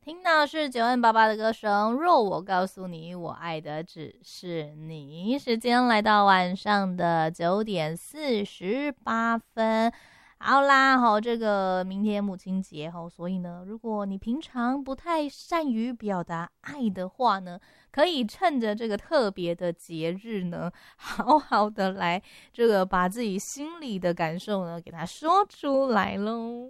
听到是9N88的歌声，若我告诉你，我爱的只是你。时间来到晚上的9点48分。好啦，这个明天母亲节所以呢，如果你平常不太善于表达爱的话呢，可以趁着这个特别的节日呢，好好的来这个把自己心里的感受呢，给它说出来咯。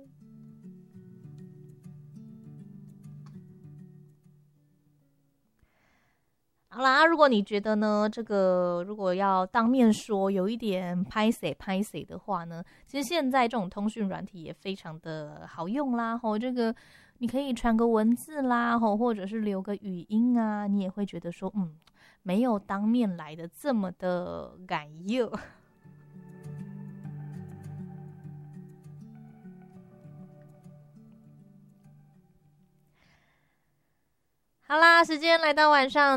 好啦，如果你觉得呢，这个如果要当面说有一点拍谁拍谁的话呢，其实现在这种通讯软体也非常的好用啦。这个你可以传个文字啦，或者是留个语音啊，你也会觉得说，没有当面来的这么的感热。好啦，时间来到晚上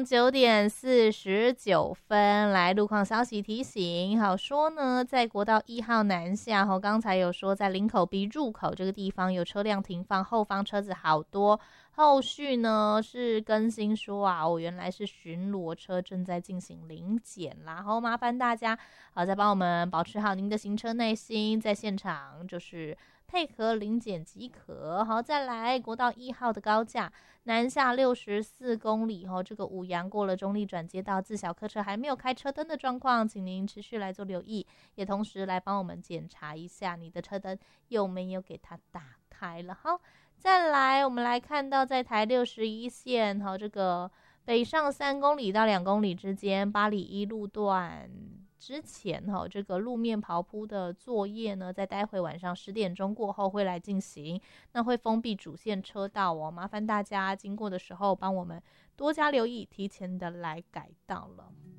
9点49分，来路况消息提醒。好说呢，在国道1号南下，刚才有说在林口 B 入口这个地方有车辆停放，后方车子好多。后续呢是更新说原来是巡逻车正在进行临检啦，麻烦大家再帮我们保持好您的行车耐心，在现场就是配合临检即可。好，再来国道1号的高架南下64公里这个五羊过了中立转接到自小客车还没有开车灯的状况，请您持续来做留意，也同时来帮我们检查一下你的车灯有没有给它打开了。好，再来我们来看到在台61线这个北上3公里到2公里之间，八里一路段之前这个路面刨铺的作业呢，在待会晚上10点钟过后会来进行，那会封闭主线车道麻烦大家经过的时候帮我们多加留意，提前的来改道了。